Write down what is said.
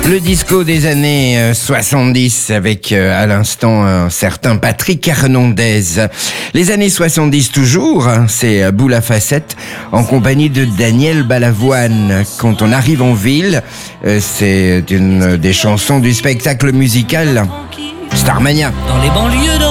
Le disco des années 70 avec à l'instant un certain Patrick Hernandez. Les années 70 toujours, c'est Boule à facettes en compagnie de Daniel Balavoine. Quand on arrive en ville, c'est une des chansons du spectacle musical Starmania. Dans les banlieues